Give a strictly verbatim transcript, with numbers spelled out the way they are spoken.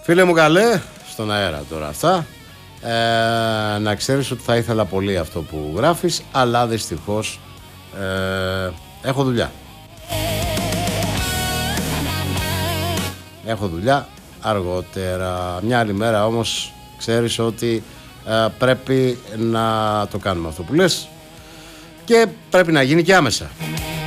Φίλε μου καλέ, στον αέρα τώρα αυτά. Ε, να ξέρεις ότι θα ήθελα πολύ αυτό που γράφεις, αλλά δυστυχώς ε, έχω δουλειά. Έχω δουλειά αργότερα. Μια άλλη μέρα όμως ξέρεις ότι ε, πρέπει να το κάνουμε αυτό που λες και πρέπει να γίνει και άμεσα.